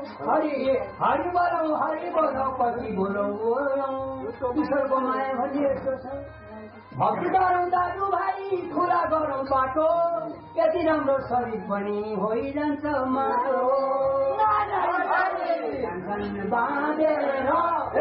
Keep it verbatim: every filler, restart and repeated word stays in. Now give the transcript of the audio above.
हरि हरि बोलौँ हरि बोलौँ कति बोलौँ बोलौँ ईश्वरको माया भने यस्तो छ भक्ति गरौँ दाजुभाइ खुला गरौँ बाटो यति राम्रो शरीर पनि होइजान्छ माटो बाँधेर